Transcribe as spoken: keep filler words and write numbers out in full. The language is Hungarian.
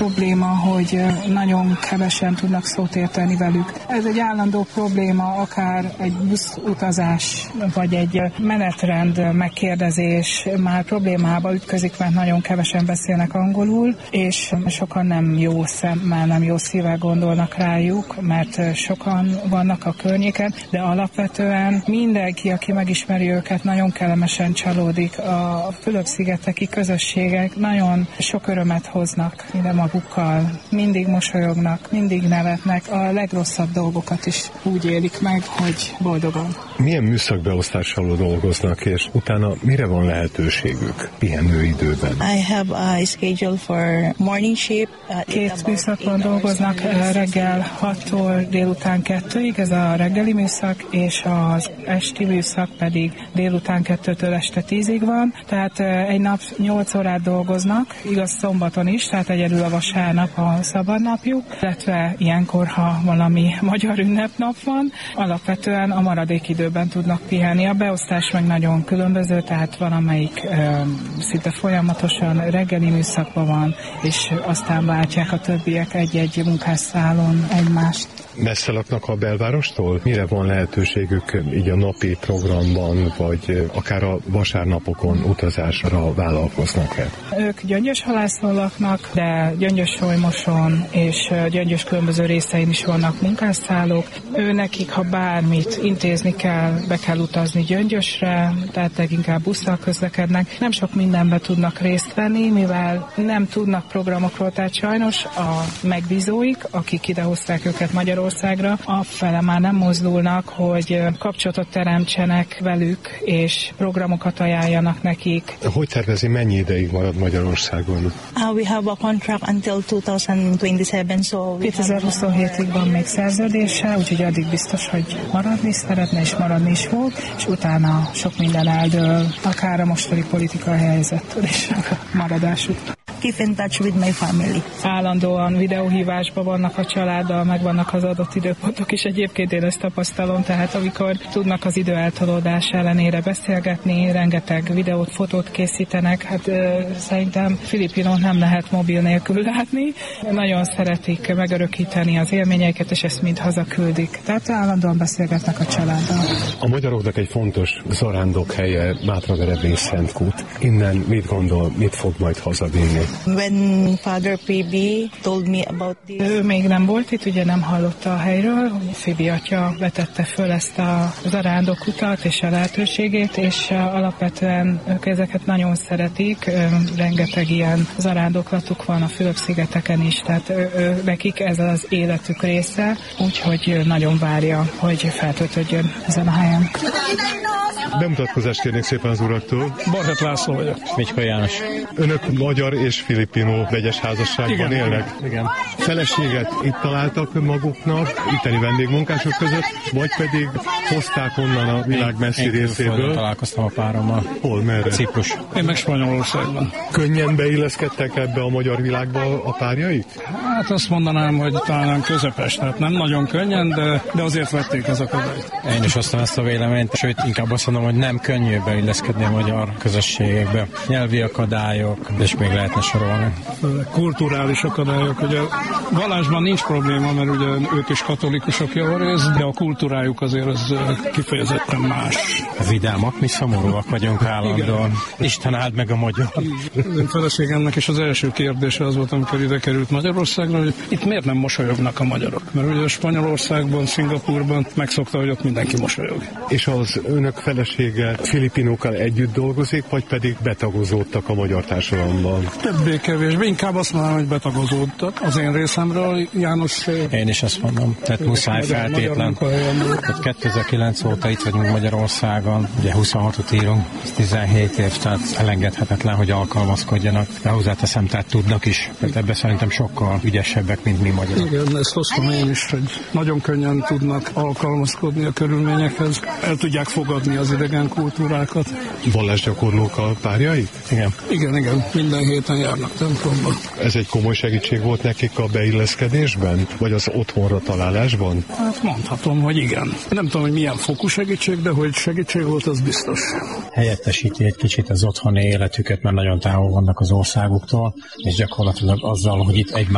probléma, hogy nagyon kevesen tudnak szót érteni velük. Ez egy állandó probléma, akár egy buszutazás, vagy egy menetrend megkérdezés már problémába ütközik, mert nagyon kevesen beszélnek angolul, és sokan nem jó szemmel, nem jó szívvel gondolnak rájuk, mert sokan vannak a környéken, de alapvetően mindenki, aki megismeri őket, nagyon kellemesen csalódik. A Fülöp-szigeteki közösségek nagyon sok örömet hoznak ide magukkal, mindig mosolyognak, mindig nevetnek, a legrosszabb dolgokat is úgy élik meg, hogy boldogan. Milyen műszakbeosztással dolgoznak, és utána mire van lehetőségük pihenőidőben? I have a schedule for morning shift. Két műszakon dolgoznak, reggel hattól délután kettőig, ez a reggeli műszak, és az esti műszak pedig délután kettőtől este tízig van, tehát egy nap nyolc órát dolgoznak, igaz szombaton is, tehát egyedül a vasárnap a szabadnapjuk, illetve ilyenkor, ha valami magyar ünnepnap van, alapvetően a maradék időben tudnak pihenni. A beosztás meg nagyon különböző, tehát van, amelyik ö, szinte folyamatosan reggeli műszakban van, és aztán váltják a többiek egy-egy munkásszálon egymást. Messze laknak a belvárostól? Mire van lehetőségük így a napi programban, vagy akár a vasárnapokon utazásra vállalkoznak-e? Ők Gyöngyöshalászon laknak, de Gyöngyös-Solymoson és Gyöngyös különböző részein is vannak munkásszállók. Ő nekik, ha bármit intézni kell, be kell utazni Gyöngyösre, tehát leginkább busszal közlekednek. Nem sok mindenben tudnak részt venni, mivel nem tudnak programokról, tehát sajnos a megbízóik, akik idehozták őket Magyarországra, a fele már nem mozdulnak, hogy kapcsolatot teremtsenek velük, és programokat ajánljanak nekik. Hogy tervezi, mennyi ideig marad Magyarországon? Uh, we have a contract until twenty twenty-seven, so kétezer-huszonhétig van még szerződése, úgyhogy addig biztos, hogy maradni szeretne, és maradni is fog, és utána sok minden eldől, akár a mostani politikai helyzettől és maradásuk. Keep in touch with my family. Állandóan videóhívásban vannak a családdal, meg vannak az adott időpontok is. Egyébként én ezt tapasztalom, tehát amikor tudnak az idő eltolódás ellenére beszélgetni, rengeteg videót, fotót készítenek, hát ö, szerintem Filipinót nem lehet mobil nélkül látni. Nagyon szeretik megörökíteni az élményeiket, és ezt mind hazaküldik. Tehát állandóan beszélgetnek a családdal. A magyaroknak egy fontos zarándok helye Mátraverebény-Szentkút. Innen mit gondol, mit fog majd hazavinni? When Father Phoebe told me about this, ő még nem volt itt, ugye nem hallotta a helyről. Phoebe atya vetette föl ezt a zarándok utat és a lehetőségét, és alapvetően ők ezeket nagyon szeretik. Rengeteg ilyen zarándoklatuk van a Fülöp-szigeteken is, tehát ő, ő, nekik ez az életük része, úgyhogy nagyon várja, hogy feltöltődjön ezen a helyen. Bemutatkozást kérnék szépen az uraktól. Barhet László vagyok. Micska János. Önök magyar és filipino vegyes házasságban igen, élnek? Igen. Feleséget itt találtak maguknak, itteni vendégmunkások között, vagy pedig hozták onnan a világ messzi én, én részéből? találkoztam a párommal. Hol, merre? Ciprus. Én meg Spanyolországban. Könnyen beilleszkedtek ebbe a magyar világba a párjaik? Hát azt mondanám, hogy talán közepes, tehát nem nagyon könnyen, de, de azért vették az akadályt. Én is hoztam ezt a véleményt, sőt, inkább azt mondom, hogy nem könnyű beilleszkedni a magyar közösségekbe. Nyelvi akadályok, és még lehetne sorolni. Kulturális akadályok, ugye vallásban nincs probléma, mert ugye ők is katolikusok javarészt, de a kultúrájuk azért az kifejezetten más. Vidámak, mi szomorúak vagyunk állandóan. Isten áld meg a magyar. Az én feleségemnek is az első kérdése az volt, amikor ide került Magyarországra, hogy itt miért nem mosolyognak a magyarok? Mert ugye Spanyolországban, Szingapúrban megszokta, hogy ott mindenki mosolyog. És az önök felesége filipinókkal együtt dolgozik, vagy pedig betagozódtak a magyar társadalomban? Többé-kevésbé, inkább azt mondanám, hogy betagozódtak az én részemről, János. Én is azt mondom, tehát muszáj feltétlen. Tehát kétezer-kilenc óta itt vagyunk Magyarországon, ugye huszonhatot írunk, tizenhét év, tehát elengedhetetlen, hogy alkalmazkodjanak. De hozzáteszem, tehát tudnak is. Tehát ebben szerintem sokkal ügyesebbek, mint mi magyarok. Igen, ezt hoztam én is, hogy nagyon könnyen tudnak alkalmazkodni a körülményekhez. El tudják fogadni az idegen kultúrákat. Vallásgyakorlók a párjaik? Igen. Igen, igen. Minden héten járnak templomba. Ez egy komoly segítség volt nekik a beilleszkedésben? Vagy az otthonra találásban? Hát mondhatom, hogy igen. Nem tudom, hogy milyen fokú segítség, de hogy segítség volt, az biztos. Helyettesíti egy kicsit az otthoni életüket, mert nagyon távol vannak az országuktól, és gyakorlatilag azzal, hogy itt egy